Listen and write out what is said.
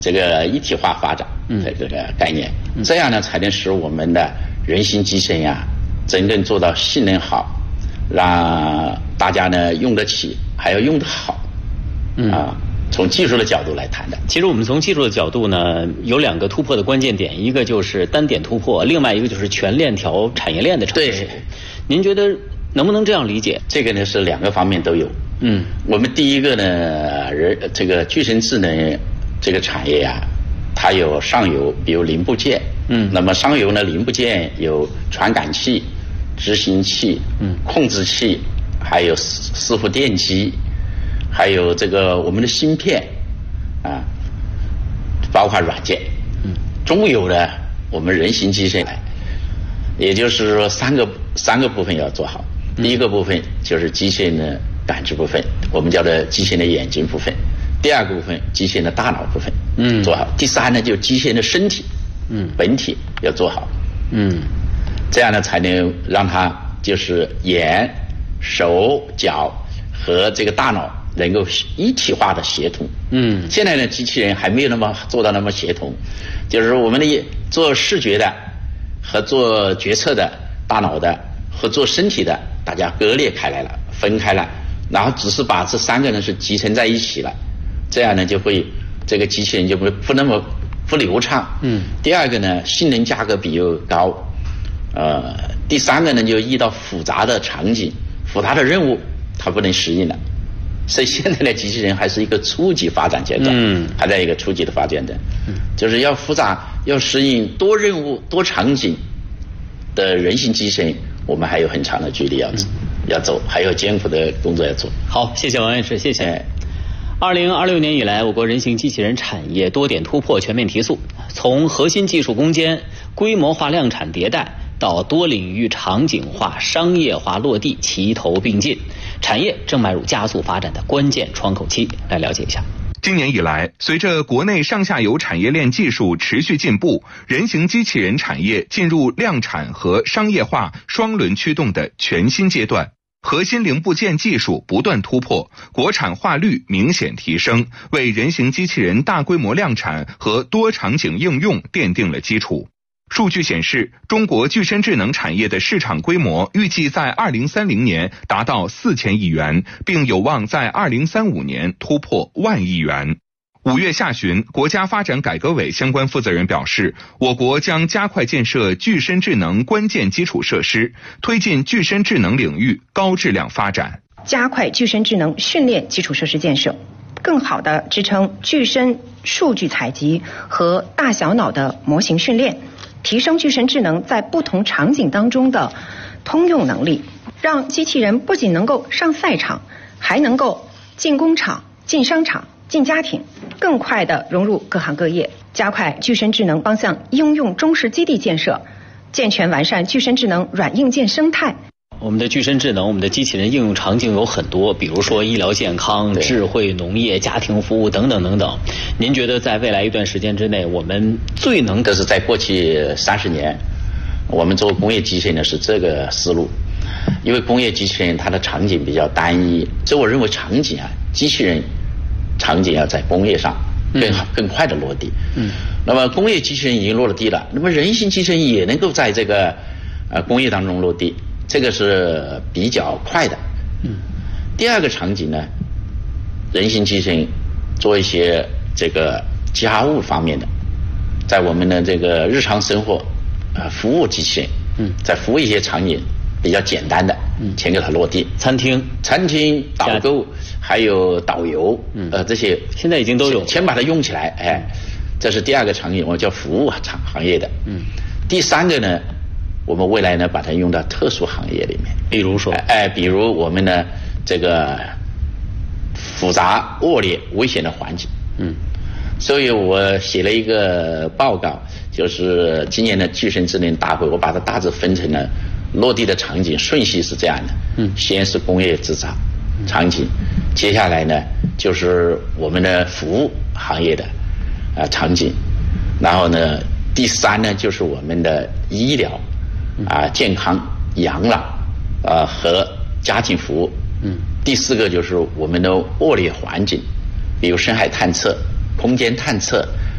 这个一体化发展的这个概念，这样呢才能使我们的人形机器人呀真正做到性能好，让大家呢用得起，还要用得好。从技术的角度来谈的。 其实我们从技术的角度呢，有2个突破的关键点，一个就是单点突破，另外一个就是全链条产业链的产生。您觉得能不能这样理解？ 这个呢是2个方面都有。我们第一个呢，这个具身智能这个产业啊，它有上游，比如零部件。那么上游呢，零部件有传感器、执行器、控制器，还有伺服电机。还有这个我们的芯片啊，包括软件。中游呢，我们人形机器人，也就是说三个部分要做好。第一个部分就是机器人的感知部分，我们叫做机器人的眼睛部分；第2个部分机器人的大脑部分，做好；第3呢就是机器人的身体，本体要做好。这样呢才能让它就是眼、手、脚和这个大脑能够一体化的协同。现在呢，机器人还没有做到那么协同，就是我们的做视觉的和做决策的大脑的和做身体的，大家割裂开来了，分开了，然后只是把这3个呢是集成在一起了，这样呢就会这个机器人就不那么不流畅。第2个呢，性能价格比又高，第3个呢就遇到复杂的场景、复杂的任务，它不能适应了。所以现在的机器人还是一个初级发展阶段，还在一个初级的发展阶段，就是要复杂，要适应多任务、多场景的人形机器人，我们还有很长的距离要走，还有艰苦的工作要做。 好，谢谢王院士，谢谢。2026年以来，我国人形机器人产业多点突破，全面提速，从核心技术攻坚、规模化量产迭代到多领域场景化、商业化落地，齐头并进，产业正迈入加速发展的关键窗口期。来了解一下。 今年以来，随着国内上下游产业链技术持续进步，人形机器人产业进入量产和商业化双轮驱动的全新阶段。核心零部件技术不断突破，国产化率明显提升，为人形机器人大规模量产和多场景应用奠定了基础。数据显示，中国具身智能产业的市场规模预计在2030年达到4000亿元，并有望在2035年突破1万亿元。5月下旬，国家发展改革委相关负责人表示，我国将加快建设具身智能关键基础设施，推进具身智能领域高质量发展， 加快具身智能训练基础设施建设，更好地支撑具身数据采集和大小脑的模型训练，提升具身智能在不同场景当中的通用能力，让机器人不仅能够上赛场，还能够进工厂、进商场、进家庭，更快地融入各行各业，加快具身智能方向应用中式基地建设，健全完善具身智能软硬件生态。 我们的具身智能，我们的机器人应用场景有很多，比如说医疗健康、智慧农业、家庭服务等等等等。您觉得在未来一段时间之内，我们最能这是在过去30年，我们做工业机器人呢是这个思路，因为工业机器人它的场景比较单一，所以我认为场景啊，机器人场景要在工业上更快的落地。那么工业机器人已经落了地了，那么人形机器人也能够在这个工业当中落地，这个是比较快的。第2个场景呢，人形机器人做一些这个家务方面的，在我们的这个日常生活服务机器人，在服务一些场景比较简单的，先给它落地。餐厅导购还有导游，这些现在已经都有， 先把它用起来。这是第2个场景，我叫服务行业的。第3个呢，我们未来呢把它用到特殊行业里面， 比如说， 比如我们的这个复杂、恶劣、危险的环境。所以我写了一个报告，就是今年的具身智能大会，我把它大致分成了落地的场景顺序是这样的。先是工业制造场景，接下来呢就是我们的服务行业的场景，然后呢第3呢就是我们的医疗健康、养老和家庭服务。第4个就是我们的恶劣环境，比如深海探测、空间探测、